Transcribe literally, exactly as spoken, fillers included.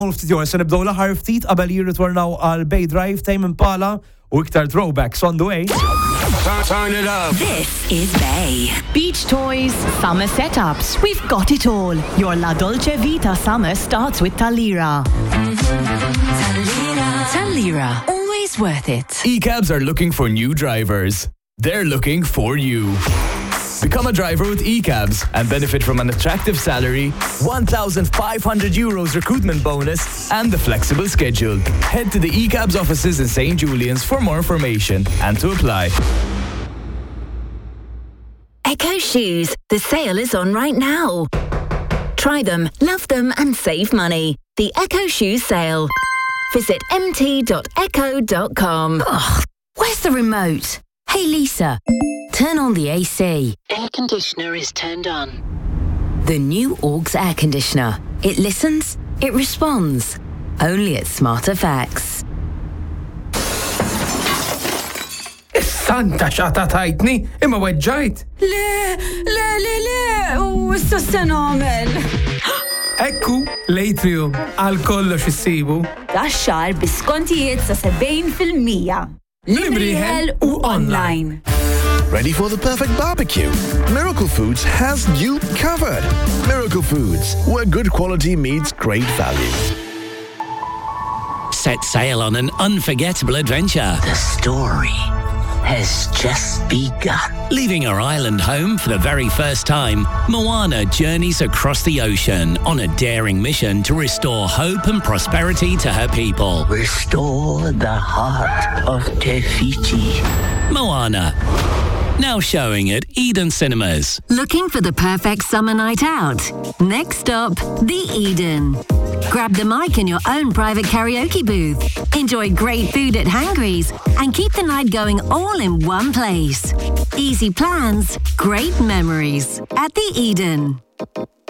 ftit jor se nibdew l-aħħar ftit qabel jirritornaw għal Bay Drive, Tame Impala u iktar throwbacks on the way. Turn it up. This is Bay. Beach toys, summer setups, we've got it all. Your La Dolce Vita summer starts with Talira. Talira, always worth it. E-cabs are looking for new drivers. They're looking for you. Become a driver with E-cabs and benefit from an attractive salary, one thousand five hundred euros recruitment bonus, and the flexible schedule. Head to the E-cabs offices in Saint Julian's for more information and to apply. Echo Shoes. The sale is on right now. Try them, love them, and save money. The Echo Shoes sale. Visit m t dot echo dot com. Ugh, where's the remote? Hey Lisa, turn on the A C. Air conditioner is turned on. The new Augs air conditioner. It listens, it responds. Only at Smart Effects. Santa xata tajtni, imma weġġajt. Le, le, le, le, u issa se nagħmel. Ekku, l-Atrium, għal kollox issibu. Dax-xahar biskontijiet sa sebgħin fil-mija. Limriħel u online. Ready for the perfect barbecue? Miracle Foods has you covered. Miracle Foods, where good quality meets great value. Set sail on an unforgettable adventure. The story has just begun. Leaving her island home for the very first time, Moana journeys across the ocean on a daring mission to restore hope and prosperity to her people. Restore the heart of Te Fiti. Moana. Now showing at Eden Cinemas. Looking for the perfect summer night out? Next stop, the Eden. Grab the mic in your own private karaoke booth. Enjoy great food at Hangry's and keep the night going all in one place. Easy plans, great memories at the Eden.